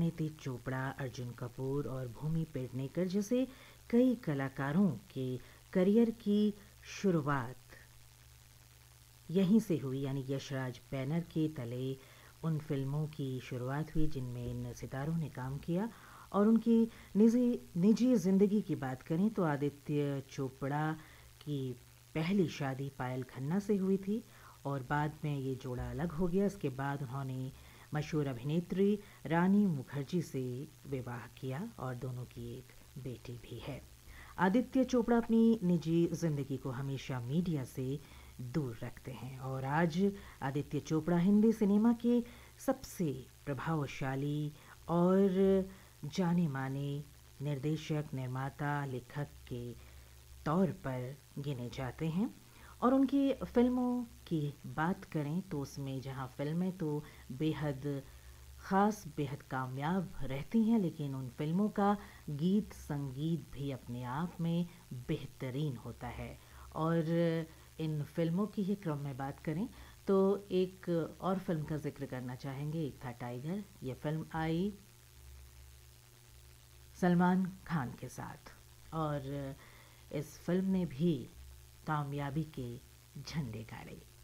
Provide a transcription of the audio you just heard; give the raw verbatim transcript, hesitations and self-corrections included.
परिणीति चोपड़ा, अर्जुन कपूर और भूमि पेडनेकर जैसे कई कलाकारों के करियर की शुरुआत यहीं से हुई, यानी यशराज बैनर के तले उन फिल्मों की शुरुआत हुई जिनमें इन सितारों ने काम किया। और उनकी निजी निजी ज़िंदगी की बात करें तो आदित्य चोपड़ा की पहली शादी पायल खन्ना से हुई थी और बाद में ये जोड़ा अलग हो गया। इसके बाद उन्होंने मशहूर अभिनेत्री रानी मुखर्जी से विवाह किया और दोनों की एक बेटी भी है। आदित्य चोपड़ा अपनी निजी ज़िंदगी को हमेशा मीडिया से दूर रखते हैं और आज आदित्य चोपड़ा हिंदी सिनेमा के सबसे प्रभावशाली और जाने माने निर्देशक, निर्माता, लेखक के तौर पर गिने जाते हैं। और उनकी फ़िल्मों की बात करें तो उसमें जहां फ़िल्में तो बेहद ख़ास, बेहद कामयाब रहती हैं, लेकिन उन फ़िल्मों का गीत संगीत भी अपने आप में बेहतरीन होता है। और इन फ़िल्मों की ही क्रम में बात करें तो एक और फ़िल्म का ज़िक्र करना चाहेंगे, एक था टाइगर। ये फ़िल्म आई सलमान खान के साथ और इस फ़िल्म ने भी कामयाबी के झंडे गाड़े।